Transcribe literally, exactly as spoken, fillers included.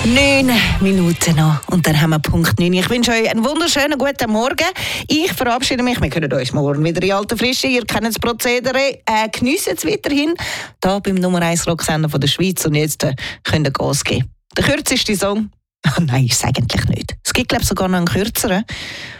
Neun Minuten noch und dann haben wir Punkt neun. Ich wünsche euch einen wunderschönen guten Morgen. Ich verabschiede mich. Wir hören uns morgen wieder in alter Frische. Ihr kennt das Prozedere. Äh, geniessen es weiterhin. Hier beim Nummer eins Rocksender von der Schweiz. Und jetzt äh, könnt ihr Gas geben. Der kürzeste Song? Oh nein, ist es eigentlich nicht. Es gibt, glaube ich, sogar noch einen kürzeren.